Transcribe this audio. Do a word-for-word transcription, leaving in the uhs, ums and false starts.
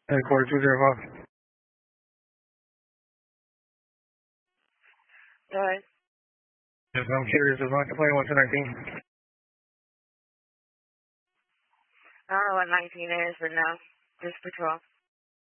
Headquarters two zero five. Go ahead. Yes, I'm curious if I can play one to nineteen. I don't know what nineteen is, but no. Just patrol.